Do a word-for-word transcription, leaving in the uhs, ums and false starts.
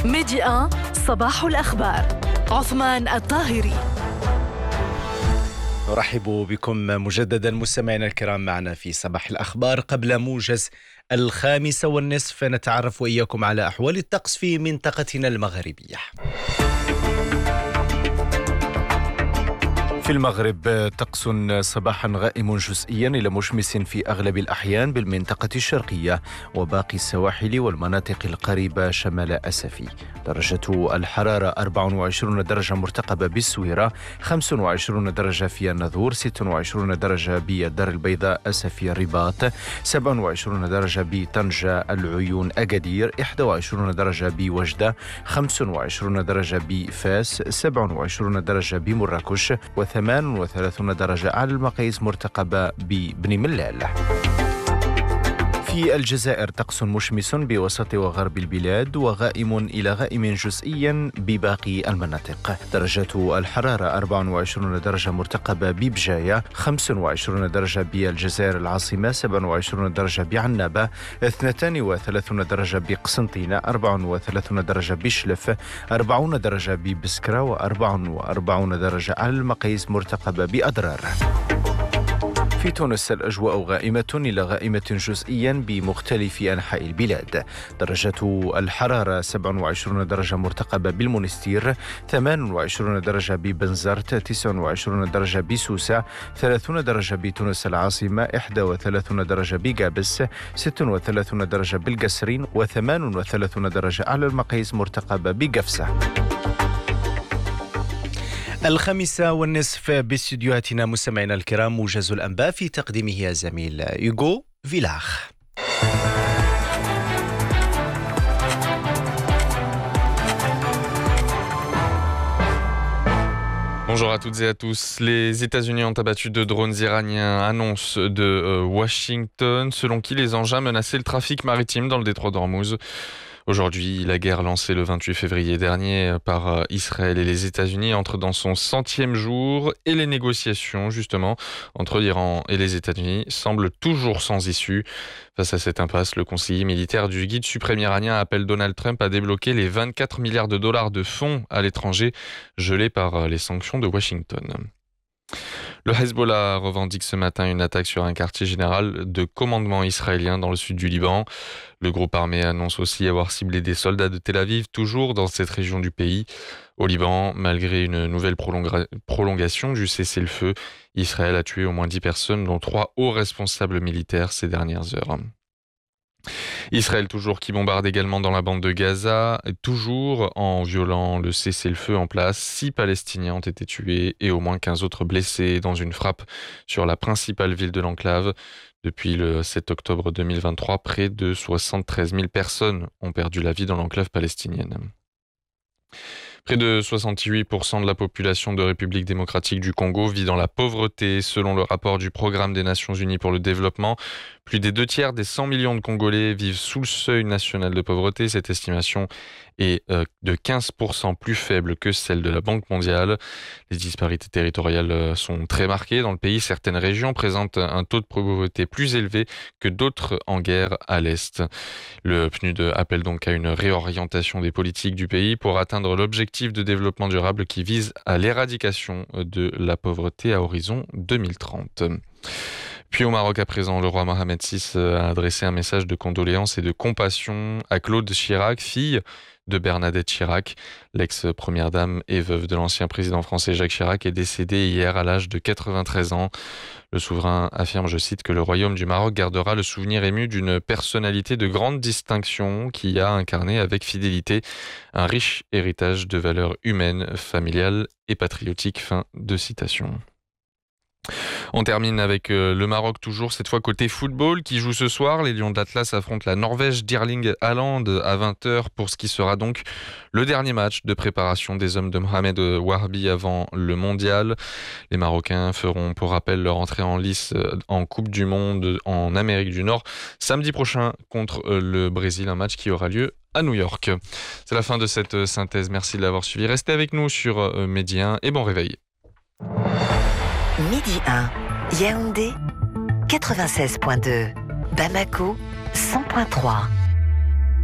ميدي واحد صباح الأخبار. عثمان الطاهري. نرحب بكم مجددا مستمعينا الكرام معنا في صباح الأخبار. قبل موجز الخامسة والنصف نتعرف وإياكم على أحوال الطقس في منطقتنا المغربية. في المغرب طقس صباحا غائم جزئيا إلى مشمس في أغلب الأحيان بالمنطقة الشرقية وباقي السواحل والمناطق القريبة شمال أسفي. درجة الحرارة أربعة وعشرين درجة مرتقبة بالسويرة، خمسة وعشرين درجة في النذور، ستة وعشرين درجة بالدار البيضاء أسفي الرباط، سبعة وعشرين درجة بطنجة العيون أكادير، واحد وعشرين درجة بوجدة، خمسة وعشرين درجة بفاس، سبعة وعشرين درجة بمراكش، ثمان وثلاثين درجة على المقاييس مرتقبة ببني ملال. في الجزائر طقس مشمس بوسط وغرب البلاد وغائم إلى غائم جزئيا بباقي المناطق. درجة الحرارة أربعة وعشرين درجة مرتقبة ببجاية، خمسة وعشرين درجة بالجزائر العاصمة، سبعة وعشرين درجة بعنابة، اثنتين وثلاثين درجة بقسنطينة، أربعة وثلاثين درجة بشلف، أربعين درجة ببسكرة، وأربعة وأربعين درجة على المقاييس مرتقبة بأضرار. في تونس الأجواء غائمة إلى غائمة جزئيا بمختلف أنحاء البلاد. درجة الحرارة سبعة وعشرين درجة مرتقبة بالمنستير، ثمانية وعشرين درجة ببنزرت، تسعة وعشرين درجة بسوسة، ثلاثين درجة بتونس العاصمة، واحد وثلاثين درجة بقابس، ستة وثلاثين درجة بالقصرين، وثمان وثلاثين درجة على المقاييس مرتقبة بقفصة. الخامسة والنصف باستديوهاتنا مستمعينا الكرام موجز الأنباء في تقديمه الزميل يوغو فيلاخ. Bonjour à toutes et à tous. Les États-Unis ont abattu deux drones iraniens, annonce de euh, Washington, selon qui les engins menaçaient le trafic maritime dans le détroit d'Ormuz. Aujourd'hui, la guerre lancée le vingt-huit février dernier par Israël et les États-Unis entre dans son centième jour et les négociations, justement, entre l'Iran et les États-Unis semblent toujours sans issue. Face à cette impasse, le conseiller militaire du guide suprême iranien appelle Donald Trump à débloquer les vingt-quatre milliards de dollars de fonds à l'étranger gelés par les sanctions de Washington. Le Hezbollah revendique ce matin une attaque sur un quartier général de commandement israélien dans le sud du Liban. Le groupe armé annonce aussi avoir ciblé des soldats de Tel Aviv, toujours dans cette région du pays. Au Liban, malgré une nouvelle prolonga- prolongation du cessez-le-feu, Israël a tué au moins dix personnes, dont trois hauts responsables militaires ces dernières heures. Israël toujours qui bombarde également dans la bande de Gaza, toujours en violant le cessez-le-feu en place. Six Palestiniens ont été tués et au moins quinze autres blessés dans une frappe sur la principale ville de l'enclave. Depuis le sept octobre deux mille vingt-trois, près de soixante-treize mille personnes ont perdu la vie dans l'enclave palestinienne. Près de soixante-huit pour cent de la population de République démocratique du Congo vit dans la pauvreté, selon le rapport du Programme des Nations Unies pour le développement. Plus des deux tiers des cent millions de Congolais vivent sous le seuil national de pauvreté. Cette estimation est euh, de quinze pour cent plus faible que celle de la Banque mondiale. Les disparités territoriales sont très marquées dans le pays. Certaines régions présentent un taux de pauvreté plus élevé que d'autres en guerre à l'Est. Le P N U D appelle donc à une réorientation des politiques du pays pour atteindre l'objectif de développement durable qui vise à l'éradication de la pauvreté à horizon deux mille trente. Puis au Maroc à présent, le roi Mohamed six a adressé un message de condoléances et de compassion à Claude Chirac, fille de Bernadette Chirac. L'ex-première dame et veuve de l'ancien président français Jacques Chirac est décédée hier à l'âge de quatre-vingt-treize ans. Le souverain affirme, je cite, que le royaume du Maroc gardera le souvenir ému d'une personnalité de grande distinction qui a incarné avec fidélité un riche héritage de valeurs humaines, familiales et patriotiques. Fin de citation. On termine avec euh, le Maroc toujours, cette fois côté football, qui joue ce soir. Les Lions d'Atlas affrontent la Norvège d'Erling Haaland à vingt heures pour ce qui sera donc le dernier match de préparation des hommes de Mohamed Warbi avant le mondial. Les Marocains feront pour rappel leur entrée en lice en Coupe du Monde en Amérique du Nord samedi prochain contre le Brésil, un match qui aura lieu à New York. C'est la fin de cette synthèse, merci de l'avoir suivi. Restez avec nous sur euh, Midi un et bon réveil. Midi un, Yaoundé quatre-vingt-seize virgule deux, Bamako cent virgule trois.